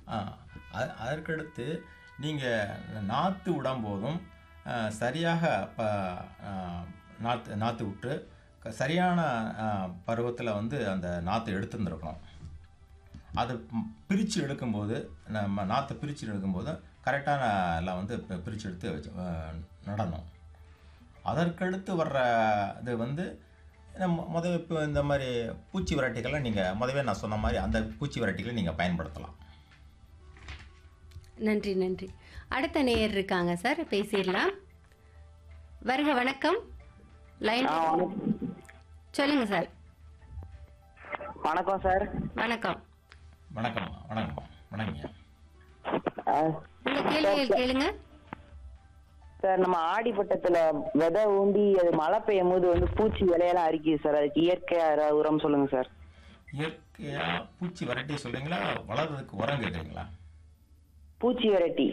ஆ அதற்கடுத்து நீங்கள் நாற்று விடும்போதும் சரியாக அ நாற்று விட்டு சரியான பருவத்தில் வந்து அந்த நாற்று எடுத்துருந்துருக்கணும். அது பிரித்து எடுக்கும்போது நம்ம நாற்றை பிரித்து எடுக்கும்போது கரெக்டான எல்லாம் வந்து பிரித்து எடுத்து வச்சு நடணும். அதற்கடுத்து வர்ற இது வந்து இப்போ இந்த மாதிரி பூச்சி விரட்டிகள்லாம் நீங்கள் முதவே நான் சொன்ன மாதிரி அந்த பூச்சி விரட்டிகளை நீங்கள் பயன்படுத்தலாம். நன்றி நன்றி. அடுத்த நேயர் இருக்காங்க சார், பேசிடலாம். வருக, வணக்கம். லைன் சொல்லுங்க சார். வணக்கம் சார். வணக்கம். வணக்கம் வணக்கம் வணக்கங்க. உங்க கேள்விகள் கேளுங்க சார். நம்ம ஆடிப்பட்டத்துல விதை ஊண்டி அது மழை பெய்யும் போது வந்து பூச்சி விலையெல்லாம் அரிக்குது சார். அதுக்கு இயற்கையா உரம் சொல்லுங்க சார். இயற்கையாக பூச்சி விரட்டி சொல்கிறீங்களா, வளர்றதுக்கு உரம் கேட்குறீங்களா? பூச்சி விரட்டி